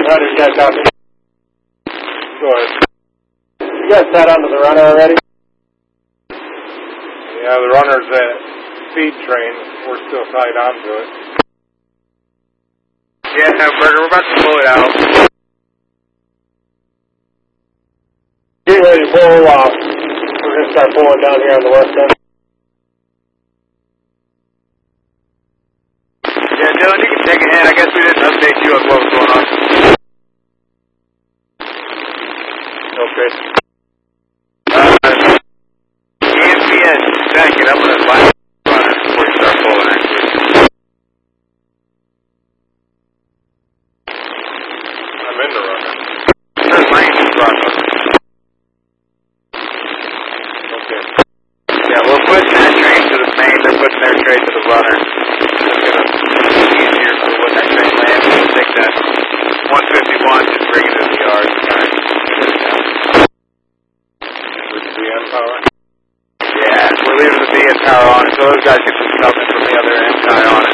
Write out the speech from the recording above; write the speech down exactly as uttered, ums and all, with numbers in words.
hundred, guys out there. Go ahead. You guys sat onto the runner already? Yeah, the runner's at feed train. We're still tied onto it. Yeah, no, Burger, we're about to blow it out. Get ready to pull off. We're going to start pulling down here on the west end. Yeah, Dylan, you can take a hand. I guess we didn't update you on what was going on. Okay. Uh, E S P N, trying to get up on this line runner before you start pulling, actually. I'm in the runner. There's lane in front of us. Okay. Yeah, we're pushing that train to the main. They're pushing their train to the runner. It's going to be easier for when that train lands. We'll take that one fifty-one and bring it to the yard. With the end power. Yeah, we're leaving the B N power on until those guys get some stuff in from the other end tie on it.